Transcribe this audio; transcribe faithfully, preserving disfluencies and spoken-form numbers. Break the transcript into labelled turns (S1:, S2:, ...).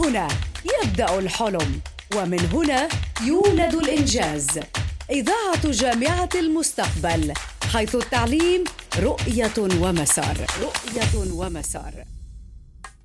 S1: هنا يبدأ الحلم، ومن هنا يولد الإنجاز. إذاعة جامعة المستقبل، حيث التعليم رؤية ومسار. رؤية ومسار.